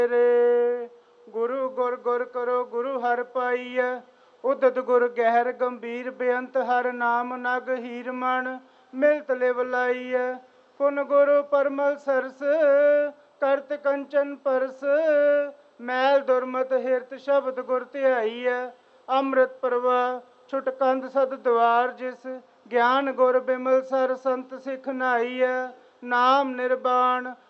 ਰੇ ਗੁਰੂ ਗੁਰ ਗੁਰ ਕਰੋ ਗੁਰੂ ਹਰਿ ਪਾਈਐ। ਉਦਤ ਗੁਰ ਗਹਿਰ ਗੰਭੀਰ ਬੇਅੰਤ ਹਰ ਨਾਮ ਨਗ ਹੀਰ ਮਣ ਮਿਲਤ ਲਿਵ ਲਾਈਐ। ਪੁਨ ਗੁਰੂ ਪਰਮਲ ਸਰਸ ਕਰਤ ਕੰਚਨ ਪਰਸ ਮੈਲ ਦੁਰਮਤ ਹਿਰਤ ਸ਼ਬਦ ਗੁਰ ਧਿਆਈਐ। ਅੰਮ੍ਰਿਤ ਪ੍ਰਵਾਹ ਛੁਟ ਕੰਧ ਸਦ ਦਵਾਰ ਜਿਸ ਗਿਆਨ ਗੁਰ ਬਿਮਲ ਸਰ ਸੰਤ ਸਿੱਖ ਨਾਈਐ। ਨਾਮ ਨਿਰਵਾਣ